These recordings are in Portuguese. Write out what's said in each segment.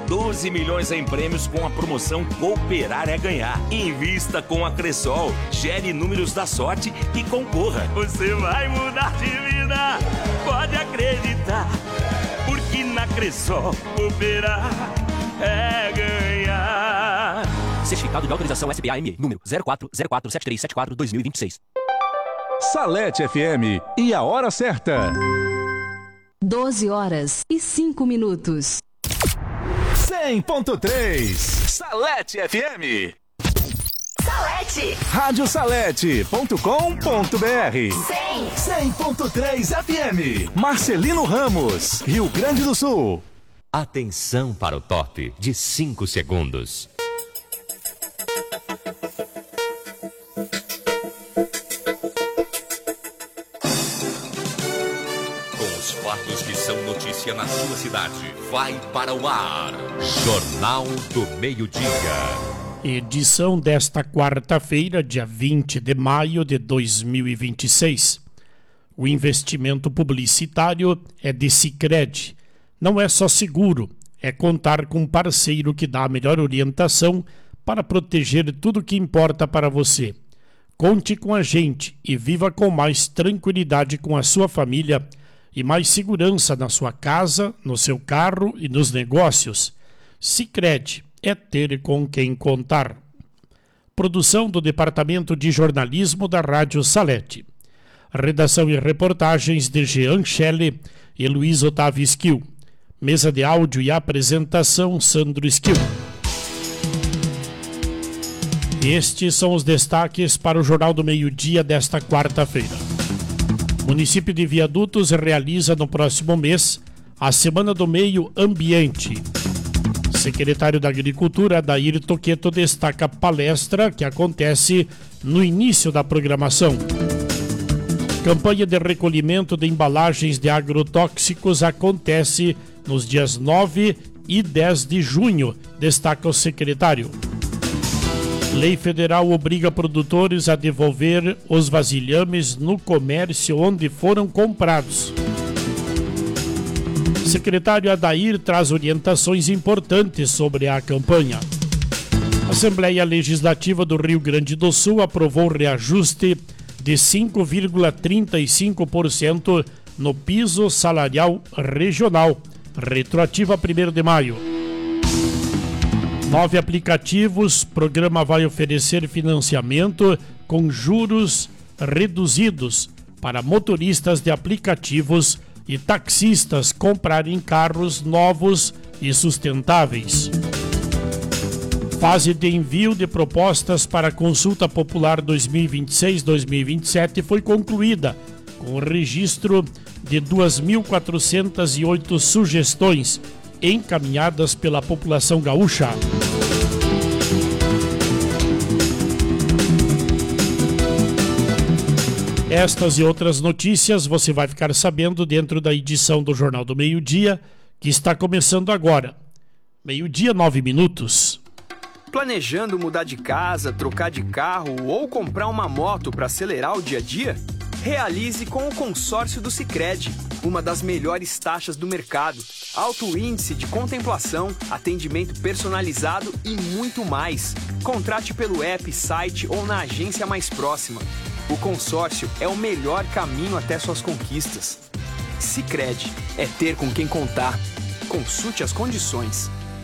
12 milhões em prêmios com a promoção Cooperar é Ganhar. Invista com a Cressol, gere números da sorte e concorra. Você vai mudar de vida, pode acreditar, porque na Cressol cooperar é ganhar. Certificado de autorização SBAME, número 04047374-2026. Salete FM e a hora certa. 12h05. 100.3 Salete FM. Salete. Radiosalete.com.br 100.3 FM. Marcelino Ramos, Rio Grande do Sul. Atenção para o top de 5 segundos. Os fatos que são notícia na sua cidade. Vai para o ar. Jornal do Meio-Dia. Edição desta quarta-feira, dia 20 de maio de 2026. O investimento publicitário é de Sicredi. Não é só seguro, é contar com um parceiro que dá a melhor orientação para proteger tudo o que importa para você. Conte com a gente e viva com mais tranquilidade com a sua família e mais segurança na sua casa, no seu carro e nos negócios. Sicredi é ter com quem contar. Produção do Departamento de Jornalismo da Rádio Salete. Redação e reportagens de Jean Schelle e Luiz Otávio Esquil. Mesa de áudio e apresentação Sandro Esquil. Estes são os destaques para o Jornal do Meio-Dia desta quarta-feira. O município de Viadutos realiza no próximo mês a Semana do Meio Ambiente. Secretário da Agricultura, Adair Toqueto, destaca a palestra que acontece no início da programação. Campanha de recolhimento de embalagens de agrotóxicos acontece nos dias 9 e 10 de junho, destaca o secretário. Lei federal obriga produtores a devolver os vasilhames no comércio onde foram comprados. Secretário Adair traz orientações importantes sobre a campanha. A Assembleia Legislativa do Rio Grande do Sul aprovou reajuste de 5,35% no piso salarial regional, retroativo a 1º de maio. 9 aplicativos, programa vai oferecer financiamento com juros reduzidos para motoristas de aplicativos e taxistas comprarem carros novos e sustentáveis. Fase de envio de propostas para a Consulta Popular 2026-2027 foi concluída, com o registro de 2.408 sugestões encaminhadas pela população gaúcha. Estas e outras notícias você vai ficar sabendo dentro da edição do Jornal do Meio-Dia, que está começando agora. 12:09. Planejando mudar de casa, trocar de carro ou comprar uma moto para acelerar o dia a dia? Realize com o consórcio do Sicredi, uma das melhores taxas do mercado, alto índice de contemplação, atendimento personalizado e muito mais. Contrate pelo app, site ou na agência mais próxima. O consórcio é o melhor caminho até suas conquistas. Sicredi é ter com quem contar. Consulte as condições.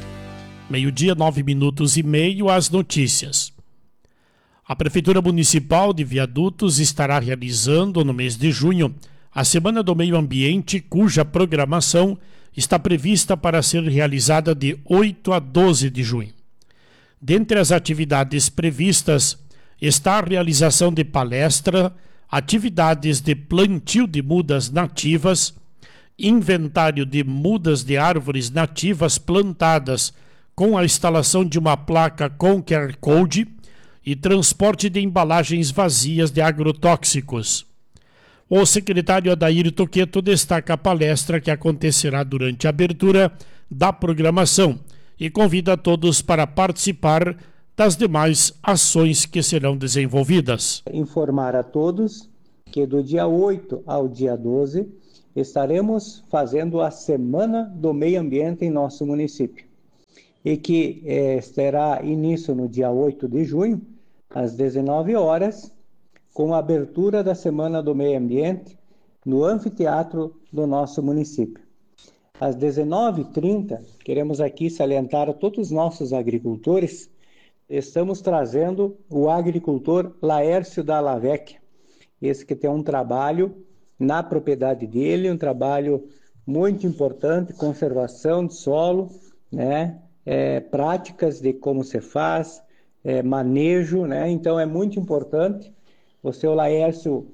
12:09, as notícias. A Prefeitura Municipal de Viadutos estará realizando no mês de junho a Semana do Meio Ambiente, cuja programação está prevista para ser realizada de 8 a 12 de junho. Dentre as atividades previstas está a realização de palestra, atividades de plantio de mudas nativas, inventário de mudas de árvores nativas plantadas com a instalação de uma placa com QR Code e transporte de embalagens vazias de agrotóxicos. O secretário Adair Toqueto destaca a palestra que acontecerá durante a abertura da programação e convida todos para participar das demais ações que serão desenvolvidas. Informar a todos que do dia 8 ao dia 12 estaremos fazendo a Semana do Meio Ambiente em nosso município. e que terá início no dia 8 de junho, às 19 horas, com a abertura da Semana do Meio Ambiente no anfiteatro do nosso município. Às 19h30, queremos aqui salientar a todos os nossos agricultores, estamos trazendo o agricultor Laércio Dalla Vecchia, esse que tem um trabalho na propriedade dele, um trabalho muito importante, conservação de solo, né? Práticas de como se faz, manejo, né? Então é muito importante. O seu Laércio,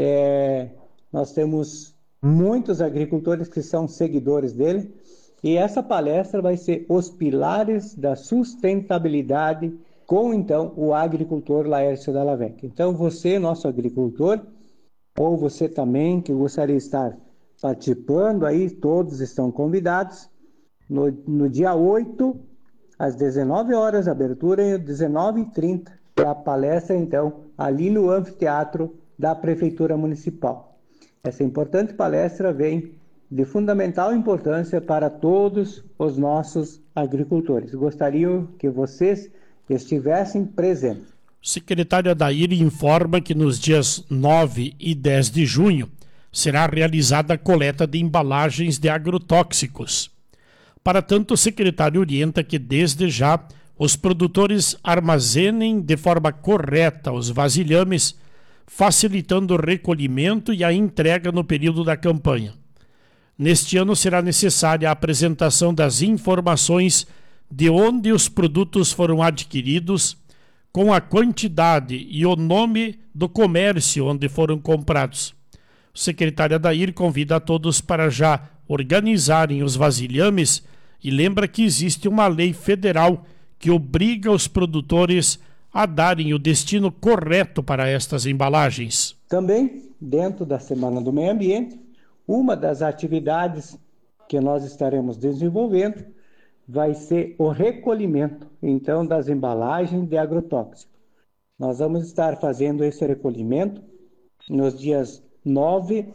nós temos muitos agricultores que são seguidores dele, e essa palestra vai ser Os Pilares da Sustentabilidade com, então, o agricultor Laércio Dalla Vecchia. Então, você, nosso agricultor, ou você também que gostaria de estar participando, aí todos estão convidados, no dia 8, às 19 horas, abertura, e às 19h30, a palestra, então, ali no anfiteatro da Prefeitura Municipal. Essa importante palestra vem de fundamental importância para todos os nossos agricultores. Gostaria que vocês estivessem presentes. O secretário Adair informa que nos dias 9 e 10 de junho será realizada a coleta de embalagens de agrotóxicos. Para tanto, o secretário orienta que desde já os produtores armazenem de forma correta os vasilhames, facilitando o recolhimento e a entrega no período da campanha. Neste ano será necessária a apresentação das informações de onde os produtos foram adquiridos, com a quantidade e o nome do comércio onde foram comprados. O secretário Adair convida a todos para já organizarem os vasilhames e lembra que existe uma lei federal que obriga os produtores a darem o destino correto para estas embalagens. Também, dentro da Semana do Meio Ambiente, uma das atividades que nós estaremos desenvolvendo vai ser o recolhimento, então, das embalagens de agrotóxico. Nós vamos estar fazendo esse recolhimento nos dias 9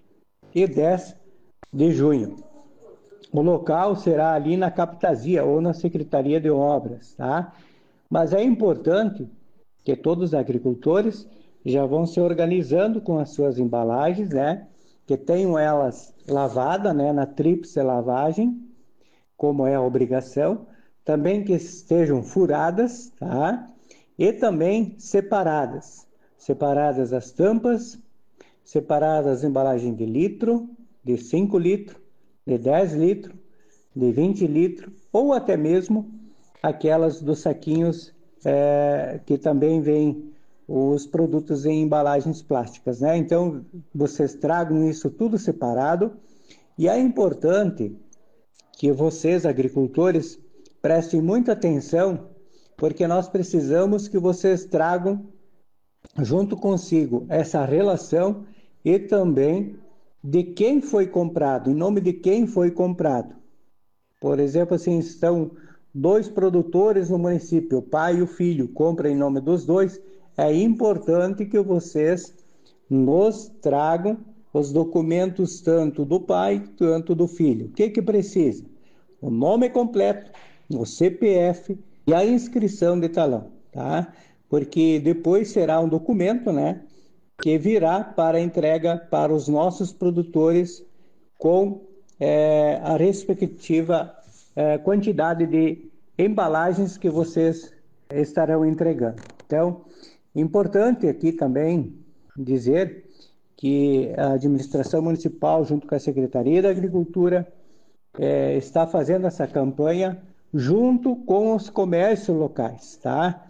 e 10 de junho. O local será ali na Captazia ou na Secretaria de Obras, tá? Mas é importante que todos os agricultores já vão se organizando com as suas embalagens, né? Que tenham elas lavadas, né? Na tríplice lavagem, como é a obrigação. Também que estejam furadas, tá? E também separadas. Separadas as tampas, separadas as embalagens de litro, de 5 litros, de 10 litros, de 20 litros, ou até mesmo aquelas dos saquinhos que também vêm os produtos em embalagens plásticas, né? Então, vocês tragam isso tudo separado, e é importante que vocês, agricultores, prestem muita atenção, porque nós precisamos que vocês tragam junto consigo essa relação e também de quem foi comprado, em nome de quem foi comprado. Por exemplo, assim, estão 2 produtores no município, o pai e o filho, compram em nome dos 2, é importante que vocês nos tragam os documentos tanto do pai quanto do filho. O que precisa? O nome completo, o CPF e a inscrição de talão, tá? Porque depois será um documento, né, que virá para entrega para os nossos produtores com a respectiva quantidade de embalagens que vocês estarão entregando. Então, importante aqui também dizer que a administração municipal, junto com a Secretaria da Agricultura, está fazendo essa campanha junto com os comércios locais, tá?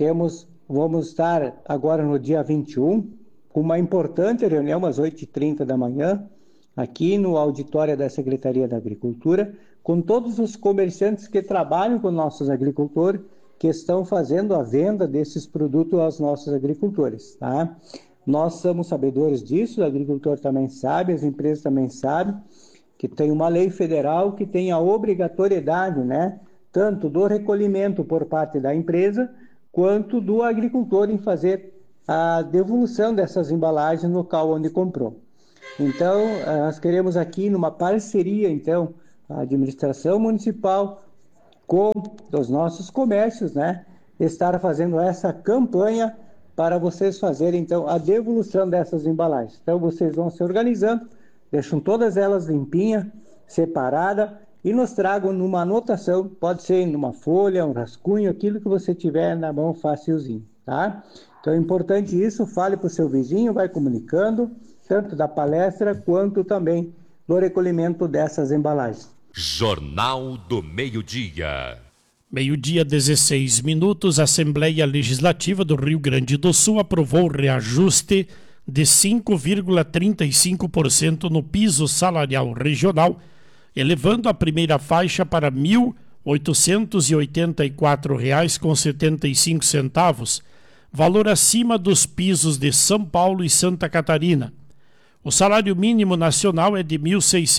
Vamos estar agora no dia 21, com uma importante reunião às 8h30 da manhã, aqui no auditório da Secretaria da Agricultura, com todos os comerciantes que trabalham com nossos agricultores, que estão fazendo a venda desses produtos aos nossos agricultores, tá? Nós somos sabedores disso, o agricultor também sabe, as empresas também sabem, que tem uma lei federal que tem a obrigatoriedade, né, tanto do recolhimento por parte da empresa, quanto do agricultor em fazer a devolução dessas embalagens no local onde comprou. Então, nós queremos aqui, numa parceria, então, a administração municipal, com os nossos comércios, né, estar fazendo essa campanha para vocês fazerem, então, a devolução dessas embalagens. Então, vocês vão se organizando, deixam todas elas limpinhas, separadas, e nos tragam numa anotação, pode ser numa folha, um rascunho, aquilo que você tiver na mão facilzinho, tá? Então, é importante isso, fale para o seu vizinho, vai comunicando, tanto da palestra, quanto também do recolhimento dessas embalagens. Jornal do Meio-Dia. Meio-dia, 16 minutos, a Assembleia Legislativa do Rio Grande do Sul aprovou o reajuste de 5,35% no piso salarial regional, elevando a primeira faixa para R$ 1.884,75, valor acima dos pisos de São Paulo e Santa Catarina. O salário mínimo nacional é de R$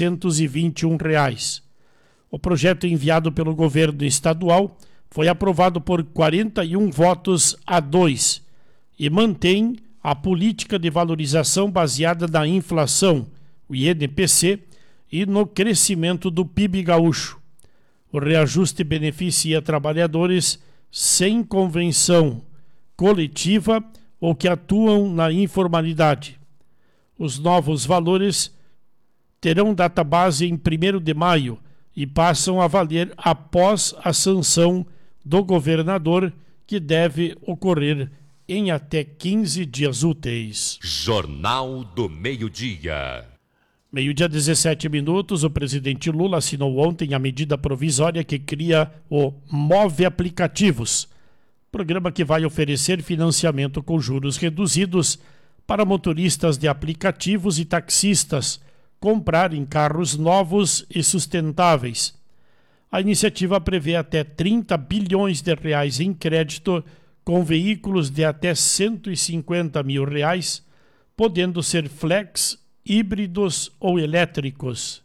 1.621. O projeto enviado pelo governo estadual foi aprovado por 41 votos a 2 e mantém a política de valorização baseada na inflação, o INPC, e no crescimento do PIB gaúcho. O reajuste beneficia trabalhadores sem convenção coletiva ou que atuam na informalidade. Os novos valores terão data base em 1º de maio e passam a valer após a sanção do governador, que deve ocorrer em até 15 dias úteis. Jornal do Meio-Dia. Meio-dia, 17 minutos, o presidente Lula assinou ontem a medida provisória que cria o Move Aplicativos, programa que vai oferecer financiamento com juros reduzidos para motoristas de aplicativos e taxistas comprarem carros novos e sustentáveis. A iniciativa prevê até 30 bilhões de reais em crédito com veículos de até 150 mil reais, podendo ser flex, híbridos ou elétricos.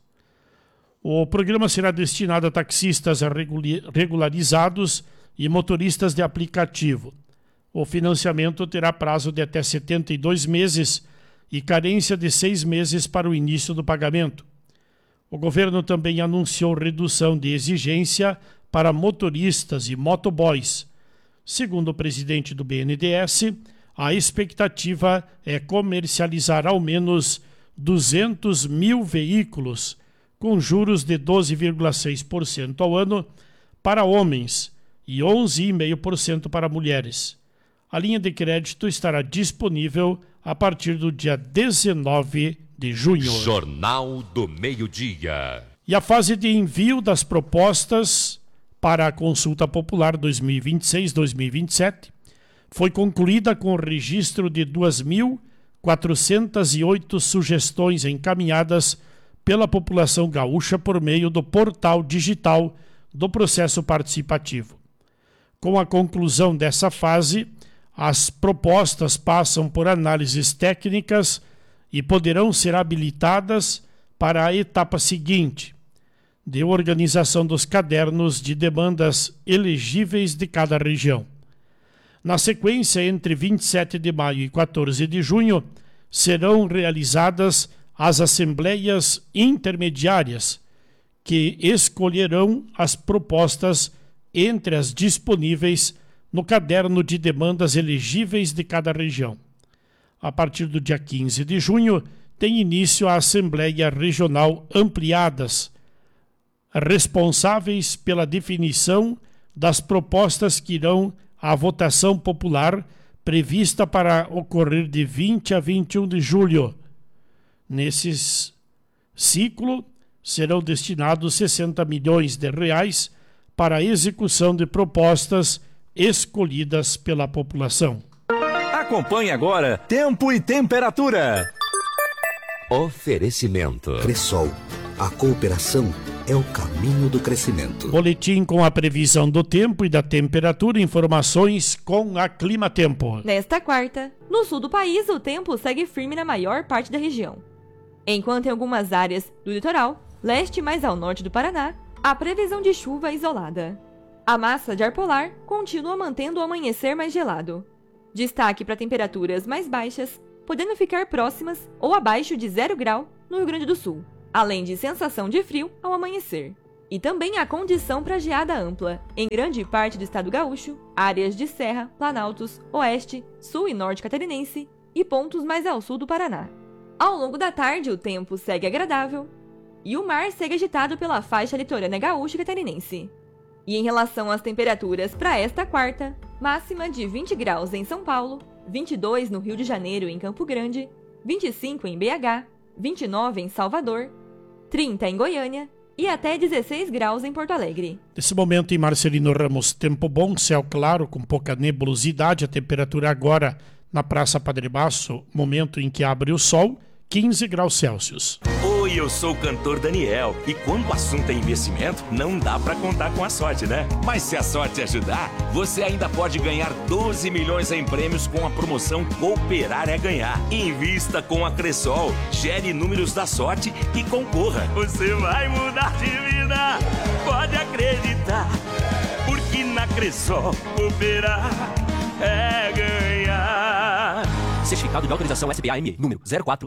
O programa será destinado a taxistas regularizados e motoristas de aplicativo. O financiamento terá prazo de até 72 meses e carência de 6 meses para o início do pagamento. O governo também anunciou redução de exigência para motoristas e motoboys. Segundo o presidente do BNDES, a expectativa é comercializar ao menos 200 mil veículos com juros de 12,6% ao ano para homens e 11,5% para mulheres. A linha de crédito estará disponível a partir do dia 19 de junho. Jornal do Meio-Dia. E a fase de envio das propostas para a consulta popular 2026-2027 foi concluída com o registro de 2.408 sugestões encaminhadas pela população gaúcha por meio do portal digital do processo participativo. Com a conclusão dessa fase, as propostas passam por análises técnicas e poderão ser habilitadas para a etapa seguinte, de organização dos cadernos de demandas elegíveis de cada região. Na sequência, entre 27 de maio e 14 de junho, serão realizadas as assembleias intermediárias, que escolherão as propostas entre as disponíveis no caderno de demandas elegíveis de cada região. A partir do dia 15 de junho, tem início a Assembleia Regional Ampliadas, responsáveis pela definição das propostas que irão à votação popular prevista para ocorrer de 20 a 21 de julho. Nesse ciclo, serão destinados 60 milhões de reais para a execução de propostas escolhidas pela população. Acompanhe agora Tempo e Temperatura. Oferecimento. Cressol. A cooperação é o caminho do crescimento. Boletim com a previsão do tempo e da temperatura, informações com a Climatempo. Nesta quarta, no sul do país, o tempo segue firme na maior parte da região. Enquanto em algumas áreas do litoral, leste e mais ao norte do Paraná, há previsão de chuva isolada. A massa de ar polar continua mantendo o amanhecer mais gelado. Destaque para temperaturas mais baixas, podendo ficar próximas ou abaixo de 0 grau no Rio Grande do Sul, além de sensação de frio ao amanhecer. E também há condição para geada ampla em grande parte do estado gaúcho, áreas de serra, planaltos, oeste, sul e norte catarinense e pontos mais ao sul do Paraná. Ao longo da tarde, o tempo segue agradável e o mar segue agitado pela faixa litorânea gaúcha e catarinense. E em relação às temperaturas para esta quarta, máxima de 20 graus em São Paulo, 22 no Rio de Janeiro e em Campo Grande, 25 em BH, 29 em Salvador, 30 em Goiânia e até 16 graus em Porto Alegre. Nesse momento em Marcelino Ramos, tempo bom, céu claro, com pouca nebulosidade, a temperatura agora na Praça Padre Basso, momento em que abre o sol, 15 graus Celsius. Oi, eu sou o cantor Daniel e quando o assunto é investimento, não dá pra contar com a sorte, né? Mas se a sorte ajudar, você ainda pode ganhar 12 milhões em prêmios com a promoção Cooperar é Ganhar. Invista com a Cressol, gere números da sorte e concorra. Você vai mudar de vida, pode acreditar, porque na Cressol cooperar é ganhar. Certificado de autorização SBA-ME, número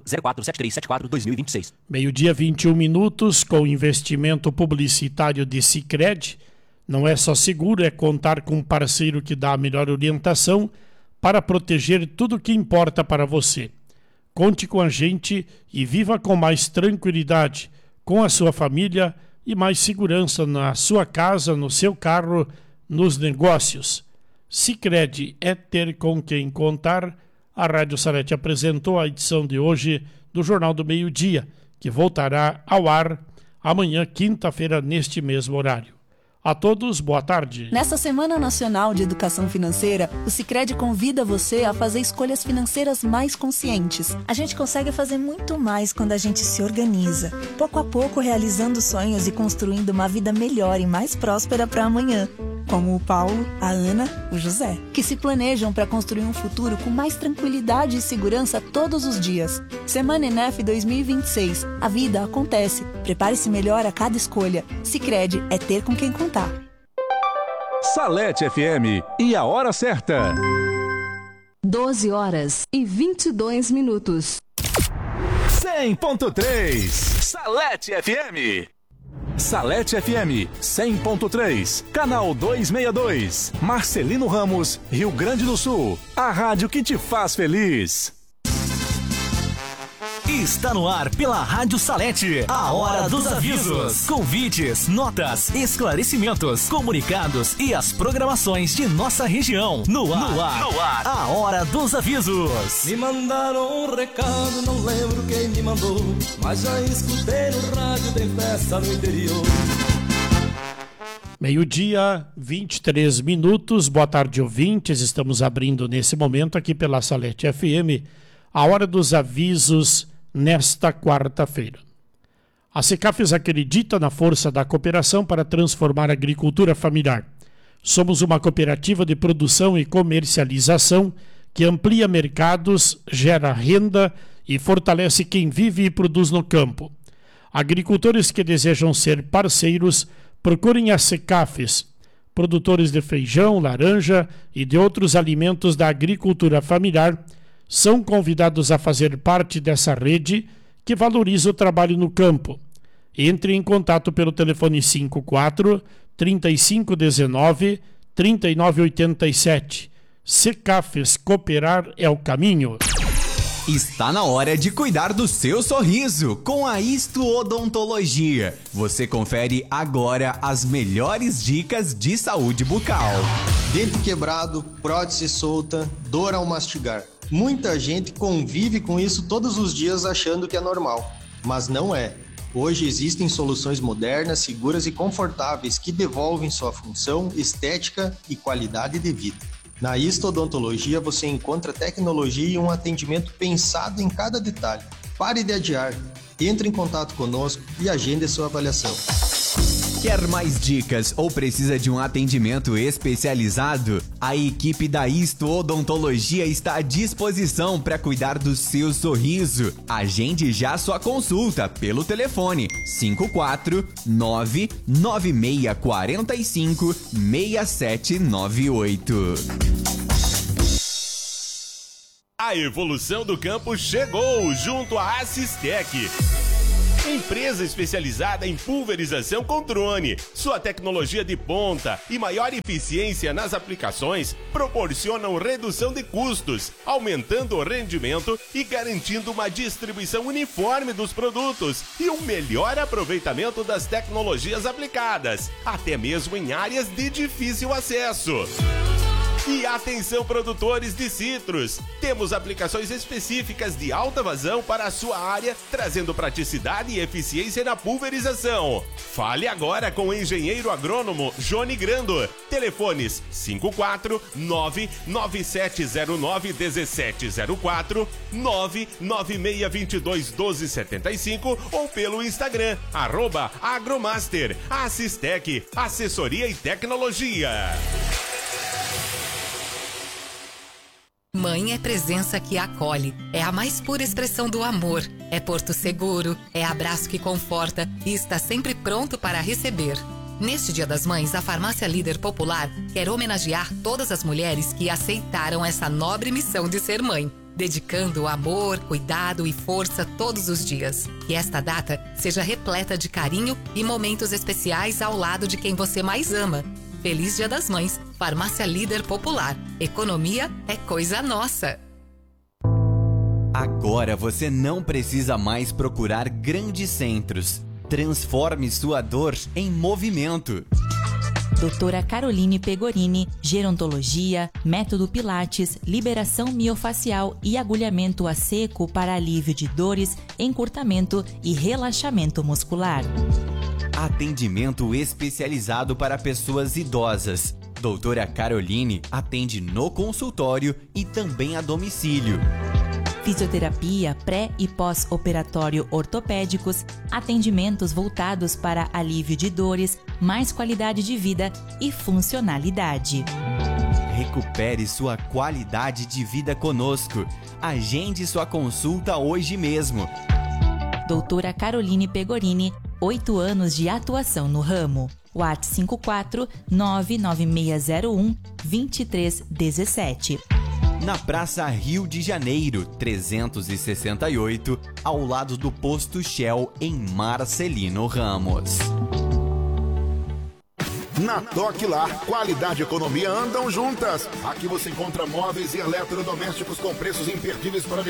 04047374-2026. Meio-dia, 21 minutos, com investimento publicitário de Sicredi. Não é só seguro, é contar com um parceiro que dá a melhor orientação para proteger tudo o que importa para você. Conte com a gente e viva com mais tranquilidade, com a sua família e mais segurança na sua casa, no seu carro, nos negócios. Sicredi é ter com quem contar. A Rádio Salete apresentou a edição de hoje do Jornal do Meio-Dia, que voltará ao ar amanhã, quinta-feira, neste mesmo horário. A todos, boa tarde. Nessa Semana Nacional de Educação Financeira, o Sicredi convida você a fazer escolhas financeiras mais conscientes. A gente consegue fazer muito mais quando a gente se organiza, pouco a pouco realizando sonhos e construindo uma vida melhor e mais próspera para amanhã. Como o Paulo, a Ana, o José, que se planejam para construir um futuro com mais tranquilidade e segurança todos os dias. Semana ENEF 2026. A vida acontece. Prepare-se melhor a cada escolha. Sicredi é ter com quem contar. Salete FM e a hora certa. 12 horas e 22 minutos. 100.3 Salete FM. Salete FM 100.3, canal 262, Marcelino Ramos, Rio Grande do Sul. A rádio que te faz feliz. Está no ar pela Rádio Salete, a Hora dos Avisos. Convites, notas, esclarecimentos, comunicados e as programações de nossa região. No ar, a Hora dos Avisos. Me mandaram um recado, não lembro quem me mandou, mas já escutei no rádio, tem festa no interior. Meio-dia, 23 minutos. Boa tarde, ouvintes. Estamos abrindo nesse momento aqui pela Salete FM a Hora dos Avisos nesta quarta-feira. A Secafes acredita na força da cooperação para transformar a agricultura familiar. Somos uma cooperativa de produção e comercialização que amplia mercados, gera renda e fortalece quem vive e produz no campo. Agricultores que desejam ser parceiros, procurem a Secafes. Produtores de feijão, laranja e de outros alimentos da agricultura familiar são convidados a fazer parte dessa rede que valoriza o trabalho no campo. Entre em contato pelo telefone 54-3519-3987. Secafes, cooperar é o caminho. Está na hora de cuidar do seu sorriso com a Isto Odontologia. Você confere agora as melhores dicas de saúde bucal. Dente quebrado, prótese solta, dor ao mastigar. Muita gente convive com isso todos os dias achando que é normal, mas não é. Hoje existem soluções modernas, seguras e confortáveis que devolvem sua função, estética e qualidade de vida. Na Isto Odontologia você encontra tecnologia e um atendimento pensado em cada detalhe. Pare de adiar, entre em contato conosco e agende a sua avaliação. Quer mais dicas ou precisa de um atendimento especializado? A equipe da Isto Odontologia está à disposição para cuidar do seu sorriso. Agende já sua consulta pelo telefone 549-9645-6798. A evolução do campo chegou junto à Assistec. Empresa especializada em pulverização com drone. Sua tecnologia de ponta e maior eficiência nas aplicações proporcionam redução de custos, aumentando o rendimento e garantindo uma distribuição uniforme dos produtos e um melhor aproveitamento das tecnologias aplicadas, até mesmo em áreas de difícil acesso. E atenção, produtores de citros! Temos aplicações específicas de alta vazão para a sua área, trazendo praticidade e eficiência na pulverização. Fale agora com o engenheiro agrônomo Johnny Grando. Telefones 54997091704, 996221275 ou pelo Instagram, @agromaster. Assistec, assessoria e tecnologia. Mãe é presença que acolhe, é a mais pura expressão do amor, é porto seguro, é abraço que conforta e está sempre pronto para receber. Neste Dia das Mães, a Farmácia Líder Popular quer homenagear todas as mulheres que aceitaram essa nobre missão de ser mãe, dedicando amor, cuidado e força todos os dias. Que esta data seja repleta de carinho e momentos especiais ao lado de quem você mais ama. Feliz Dia das Mães, Farmácia Líder Popular. Economia é coisa nossa. Agora você não precisa mais procurar grandes centros. Transforme sua dor em movimento. Doutora Caroline Pegorini, gerontologia, método Pilates, liberação miofacial e agulhamento a seco para alívio de dores, encurtamento e relaxamento muscular. Atendimento especializado para pessoas idosas. Doutora Caroline atende no consultório e também a domicílio. Fisioterapia pré- e pós-operatório ortopédicos, atendimentos voltados para alívio de dores, mais qualidade de vida e funcionalidade. Recupere sua qualidade de vida conosco. Agende sua consulta hoje mesmo. Doutora Caroline Pegorini, 8 anos de atuação no ramo. WhatsApp 54 99601 2317. Na Praça Rio de Janeiro, 368, ao lado do Posto Shell, em Marcelino Ramos. Na Toque Lar, qualidade e economia andam juntas. Aqui você encontra móveis e eletrodomésticos com preços imperdíveis para